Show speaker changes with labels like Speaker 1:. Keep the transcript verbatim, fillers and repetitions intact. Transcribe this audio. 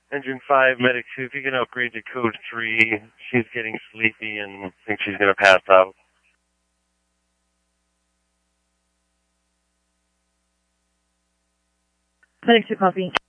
Speaker 1: Engine five, Medic two, if you can upgrade to code three, she's getting sleepy and thinks she's going to pass out.
Speaker 2: Medic two, copy.